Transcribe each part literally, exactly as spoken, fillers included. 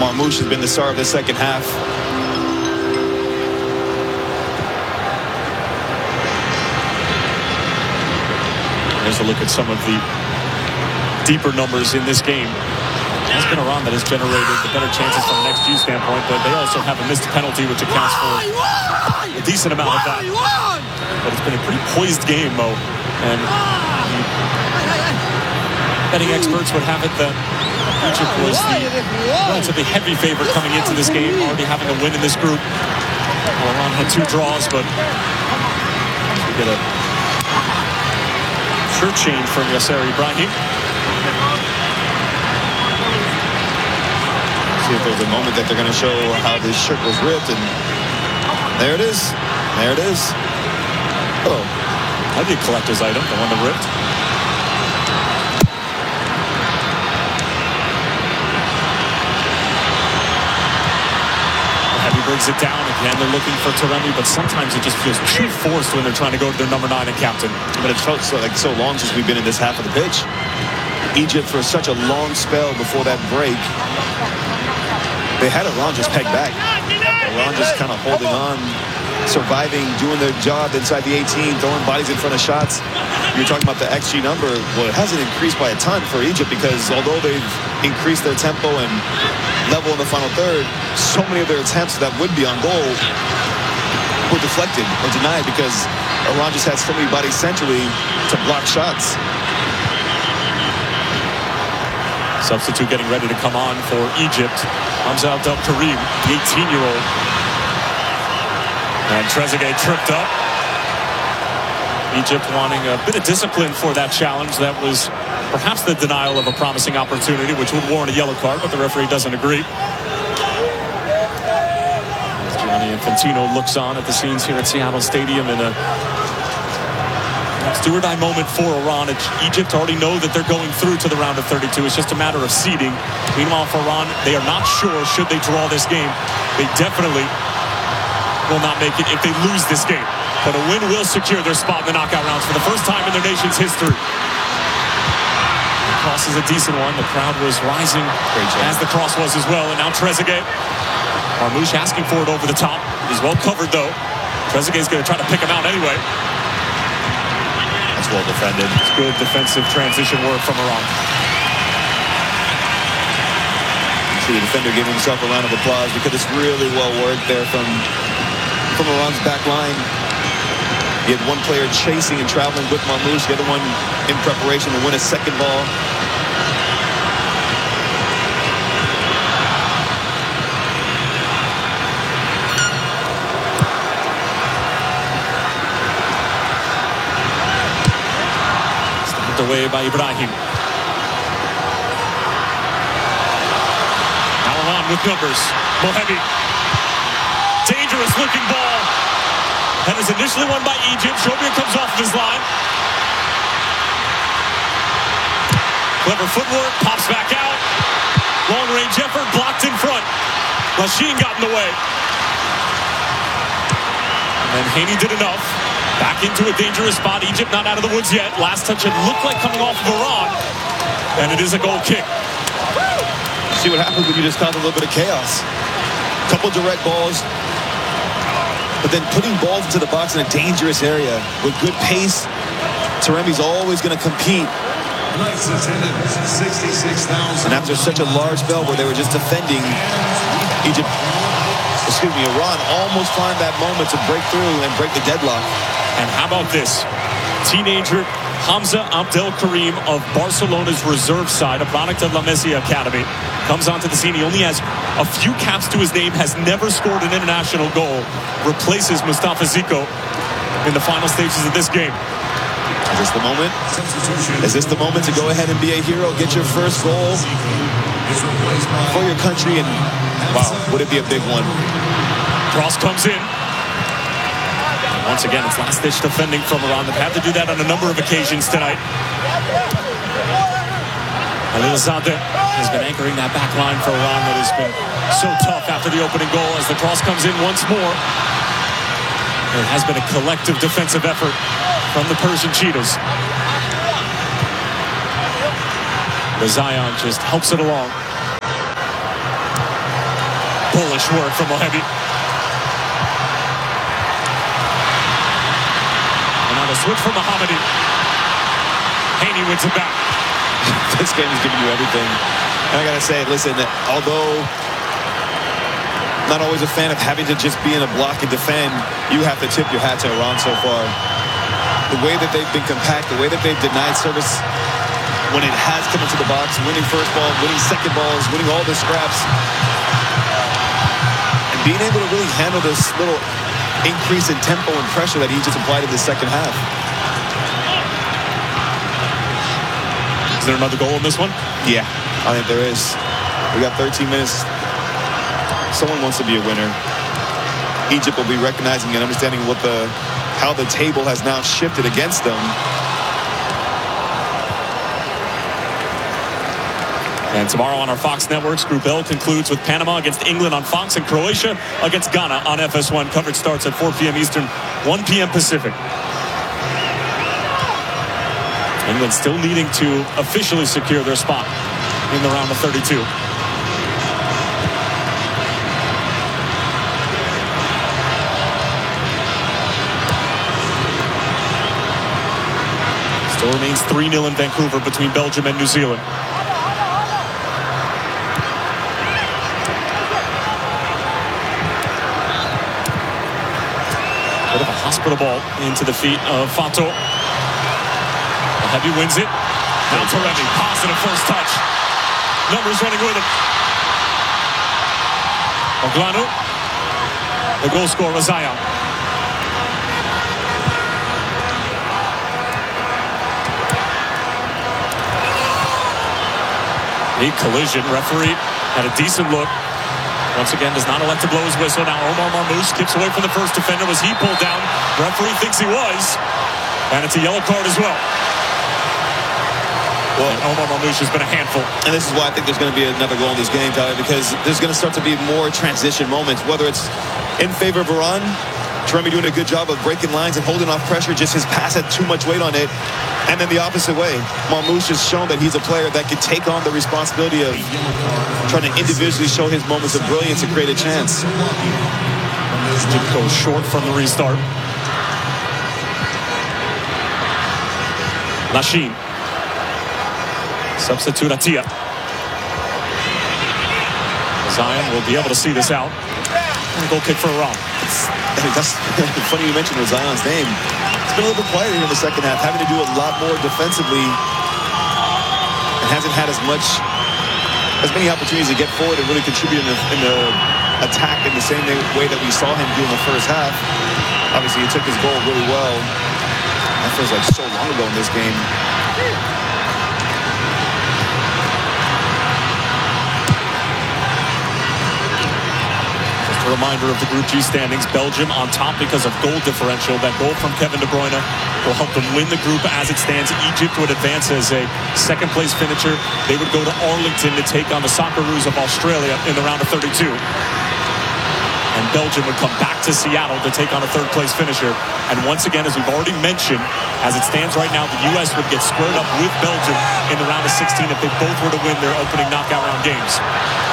Marmoush has been the star of the second half. Here's a look at some of the deeper numbers in this game. It's been Iran that has generated the better chances from an X G standpoint, but they also have a missed penalty, which accounts for a decent amount of that. But it's been a pretty poised game, Mo. And betting experts would have it that Egypt was the relatively heavy favorite coming into this game, already having a win in this group. Well, Iran had two draws, but we get a shirt change from Yasser Ibrahim. See if there's a moment that they're going to show how this shirt was ripped, and there it is. There it is. Oh, that'd be a collector's item, the one that ripped. Heavy brings it down again. They're looking for Taremi, but sometimes it just feels too forced when they're trying to go to their number nine and captain. But it felt so, like so long since we've been in this half of the pitch. Egypt for such a long spell before that break. They had Iran just pegged back. Iran just kind of holding on, surviving, doing their job inside the eighteen, throwing bodies in front of shots. You're talking about the X G number. Well, it hasn't increased by a ton for Egypt because although they've increased their tempo and level in the final third, so many of their attempts that would be on goal were deflected or denied because Iran just had so many bodies centrally to block shots. Substitute getting ready to come on for Egypt. Hamza Abdel Karim, the eighteen-year-old. And Trezeguet tripped up. Egypt wanting a bit of discipline for that challenge. That was perhaps the denial of a promising opportunity, which would warrant a yellow card, but the referee doesn't agree. As Gianni Infantino looks on at the scenes here at Seattle Stadium in a do or die moment for Iran. Egypt already know that they're going through to the round of thirty-two. It's just a matter of seeding. Meanwhile, for Iran, they are not sure should they draw this game. They definitely will not make it if they lose this game. But a win will secure their spot in the knockout rounds for the first time in their nation's history. The cross is a decent one. The crowd was rising as the cross was as well. And now Trezeguet. Marmoush asking for it over the top. He's well covered, though. Trezeguet's going to try to pick him out anyway. That's well defended. It's good defensive transition work from Iran. See the defender giving himself a round of applause because it's really well worked there from, from Iran's back line. You had one player chasing and traveling with Marmoush, the other one in preparation to win a second ball. Stopped away by Ibrahim. Now Iran with numbers. Mohebi. Dangerous looking ball. That is initially won by Egypt. Shobir comes off of his line. Clever footwork, pops back out. Long range effort, blocked in front. Lachine got in the way. And Haney did enough. Back into a dangerous spot. Egypt not out of the woods yet. Last touch it looked like coming off of Iran. And it is a goal kick. See what happens when you just cause a little bit of chaos. Couple direct balls. But then putting balls into the box in a dangerous area with good pace, Taremi's always going to compete. And after such a large spell where they were just defending, Egypt, excuse me, Iran almost find that moment to break through and break the deadlock. And how about this? Teenager Hamza Abdel Karim of Barcelona's reserve side, a product of La Masia Academy, comes onto the scene. He only has a few caps to his name, has never scored an international goal, replaces Mustafa Ziko in the final stages of this game. Is this the moment? Is this the moment to go ahead and be a hero, get your first goal for your country, and wow, would it be a big one? Cross comes in. Once again, it's last-ditch defending from Iran. They've had to do that on a number of occasions tonight. Alilzadeh has been anchoring that back line for Iran that has been so tough after the opening goal as the cross comes in once more. There has been a collective defensive effort from the Persian Cheetahs. The Zion just helps it along. Bullish work from Mohebi. And now the switch from Mohammadi. Haney wins it back. This game is giving you everything. And I gotta say, listen, although not always a fan of having to just be in a block and defend, you have to tip your hat to Iran so far. The way that they've been compact, the way that they've denied service when it has come into the box, winning first ball, winning second balls, winning all the scraps, and being able to really handle this little increase in tempo and pressure that Egypt applied in the second half. Is there another goal in this one? Yeah, I think there is. We got thirteen minutes. Someone wants to be a winner. Egypt will be recognizing and understanding what the how the table has now shifted against them. And tomorrow on our Fox networks, Group L concludes with Panama against England on Fox and Croatia against Ghana on F S one. Coverage starts at four p m Eastern, one p m Pacific. England still needing to officially secure their spot in the round of thirty-two. Still remains three nil in Vancouver between Belgium and New Zealand. Bit of a hospital ball into the feet of Fato. Mohebi wins it. Now Taremi, positive first touch. Numbers running with him. Oglanu. The goal scorer, Zion. Big collision. Referee had a decent look. Once again, does not elect to blow his whistle. Now Omar Marmoush skips away from the first defender. Was he pulled down? Referee thinks he was. And it's a yellow card as well. Well, and Omar Marmoush has been a handful. And this is why I think there's going to be another goal in this game, Tyler, because there's going to start to be more transition moments, whether it's in favor of Iran, Taremi doing a good job of breaking lines and holding off pressure, just his pass had too much weight on it. And then the opposite way, Marmoush has shown that he's a player that can take on the responsibility of trying to individually show his moments of brilliance and create a chance. Did go short from the restart. Lachine. Substitute Atia. Zion will be able to see this out. And a goal kick for Iran. That's funny you mentioned Zion's name. It's been a little bit quieter here in the second half, having to do a lot more defensively. And hasn't had as much, as many opportunities to get forward and really contribute in the, in the attack in the same way that we saw him do in the first half. Obviously, he took his goal really well. That feels like so long ago in this game. A reminder of the Group G standings. Belgium on top because of goal differential. That goal from Kevin De Bruyne will help them win the group as it stands. Egypt would advance as a second place finisher. They would go to Arlington to take on the Socceroos of Australia in the round of thirty-two. And Belgium would come back to Seattle to take on a third place finisher. And once again, as we've already mentioned, as it stands right now, the U S would get squared up with Belgium in the round of sixteen if they both were to win their opening knockout round games.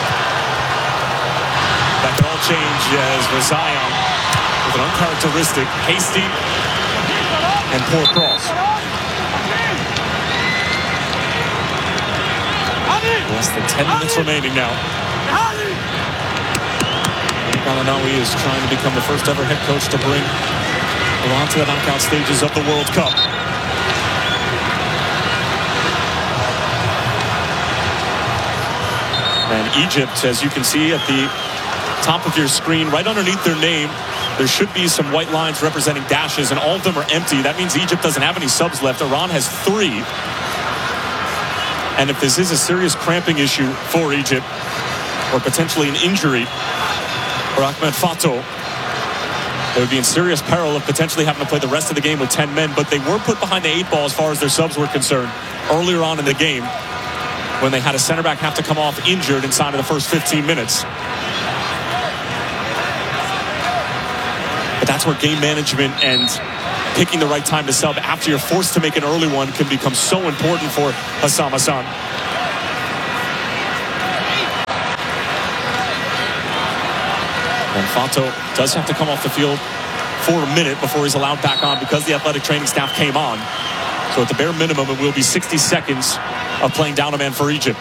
That could all change as Zion with an uncharacteristic, hasty, and poor cross. Less than ten minutes remaining now. Galinawi is trying to become the first ever head coach to bring Iran to the knockout stages of the World Cup. And Egypt, as you can see at the top of your screen, right underneath their name, there should be some white lines representing dashes, and all of them are empty. That means Egypt doesn't have any subs left. Iran has three. And if this is a serious cramping issue for Egypt, or potentially an injury for Ahmed Fato, they would be in serious peril of potentially having to play the rest of the game with ten men. But they were put behind the eight ball as far as their subs were concerned earlier on in the game, when they had a center back have to come off injured inside of the first fifteen minutes. But that's where game management and picking the right time to sub after you're forced to make an early one can become so important for Hassam Hassan. And Fato does have to come off the field for a minute before he's allowed back on because the athletic training staff came on. So at the bare minimum, it will be sixty seconds of playing down a man for Egypt.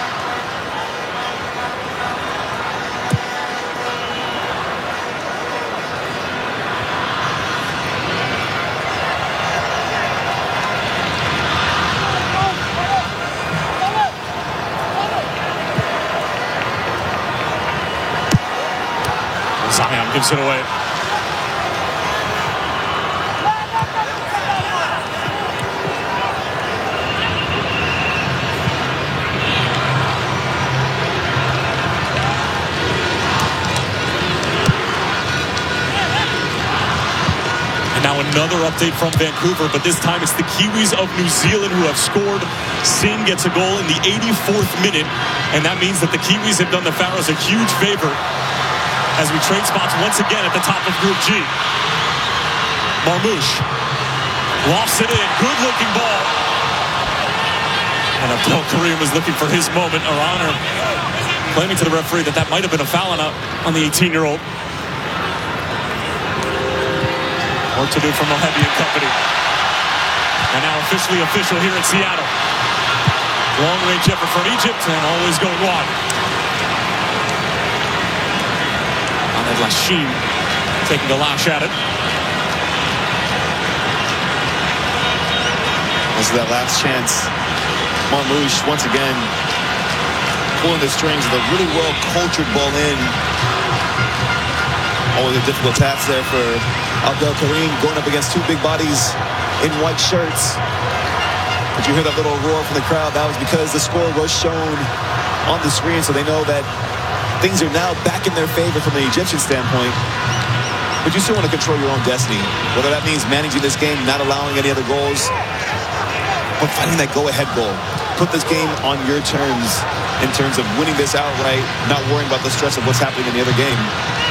Zion gives it away. Now another update from Vancouver, but this time it's the Kiwis of New Zealand who have scored. Singh gets a goal in the eighty-fourth minute, and that means that the Kiwis have done the Pharaohs a huge favor as we trade spots once again at the top of Group G. Marmouche lofts it in, good-looking ball. And Abdel Karim was looking for his moment. Arana claiming to the referee that that might have been a foul on, a, on the eighteen-year-old. Work to do for Mohebi and company. And now officially official here in Seattle. Long-range effort from Egypt and always going wide. Ahmed Lashim taking a lash at it. This is that last chance. Marmouche once again pulling the strings with a really well-cultured ball in. Always a difficult task there for Abdel Karim, going up against two big bodies in white shirts. Did you hear that little roar from the crowd? That was because the score was shown on the screen, so they know that things are now back in their favor from the Egyptian standpoint. But you still want to control your own destiny, whether that means managing this game, not allowing any other goals, but finding that go-ahead goal. Put this game on your terms in terms of winning this outright, not worrying about the stress of what's happening in the other game.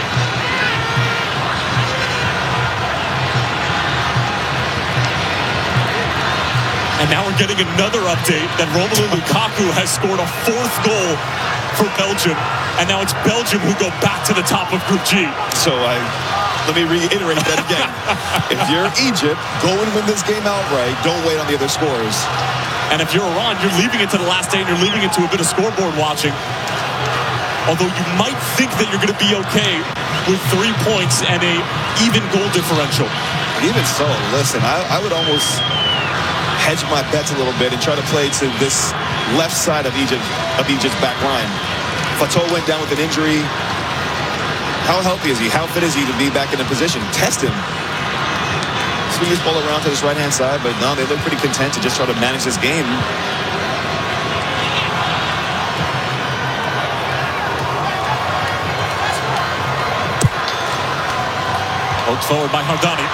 And now we're getting another update that Romelu Lukaku has scored a fourth goal for Belgium. And now it's Belgium who go back to the top of Group G. So I, let me reiterate that again. If you're Egypt, go and win this game outright. Don't wait on the other scores. And if you're Iran, you're leaving it to the last day and you're leaving it to a bit of scoreboard watching. Although you might think that you're going to be okay with three points and a even goal differential. Even so, listen, I, I would almost hedge my bets a little bit and try to play to this left side of Egypt, of Egypt's back line. Fato went down with an injury. How healthy is he? How fit is he to be back in a position? Test him. Swing this ball around to this right-hand side, but no, they look pretty content to just try to manage this game. Poked forward by Hardani.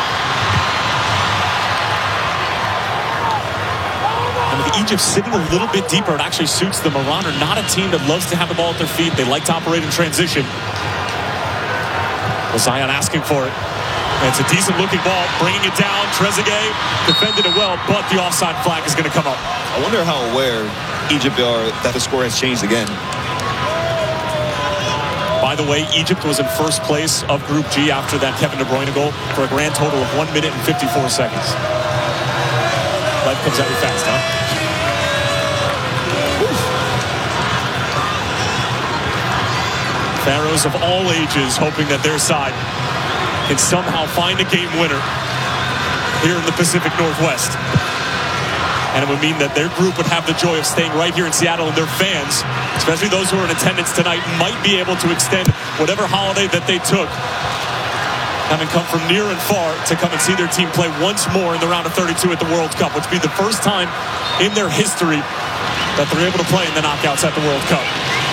And with Egypt sitting a little bit deeper, it actually suits them. Iran are not a team that loves to have the ball at their feet. They like to operate in transition. Well, Zion asking for it. And it's a decent-looking ball, bringing it down. Trezeguet defended it well, but the offside flag is going to come up. I wonder how aware Egypt are that the score has changed again. By the way, Egypt was in first place of Group G after that Kevin De Bruyne goal for a grand total of one minute and fifty-four seconds. Life comes at you fast, huh? Pharaohs of all ages hoping that their side can somehow find a game winner here in the Pacific Northwest. And it would mean that their group would have the joy of staying right here in Seattle, and their fans, especially those who are in attendance tonight, might be able to extend whatever holiday that they took, having come from near and far to come and see their team play once more in the round of thirty-two at the World Cup, which would be the first time in their history that they're able to play in the knockouts at the World Cup.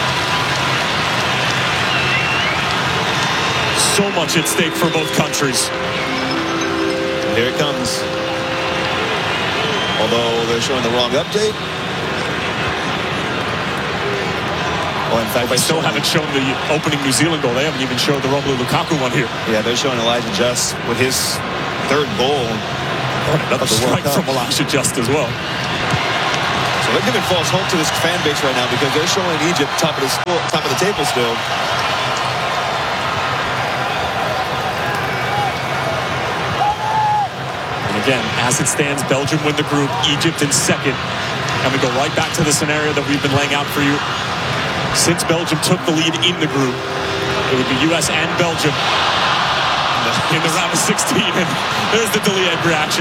So much at stake for both countries. Here it comes. Although they're showing the wrong update. Oh, in fact, they still haven't shown the opening New Zealand goal. They haven't even showed the Romelu Lukaku one here. Yeah, they're showing Elijah Just with his third goal. Oh, another strike from Elijah Just as well. So they're giving false hope to this fan base right now because they're showing Egypt top of the school, top of the table still. Again, as it stands, Belgium win the group, Egypt in second. And we go right back to the scenario that we've been laying out for you. Since Belgium took the lead in the group, it would be U S and Belgium in the round of sixteen. And there's the D'Elia reaction.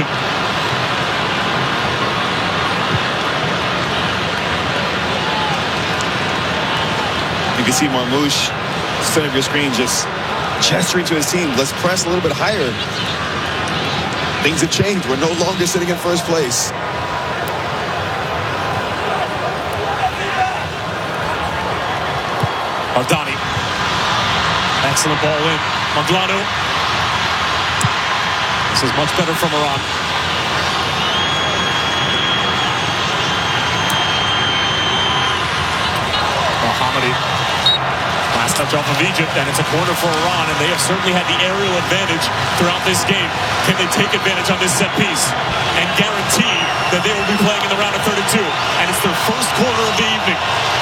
You can see Marmoush, center of your screen, just gesturing to his team. Let's press a little bit higher. Things have changed. We're no longer sitting in first place. Ardani. Excellent ball in. Magloire. This is much better from Iran. Mohammadi. Last touch off of Egypt, and it's a corner for Iran, and they have certainly had the aerial advantage throughout this game. Can they take advantage on this set piece and guarantee that they will be playing in the round of thirty-two? And it's their first corner of the evening.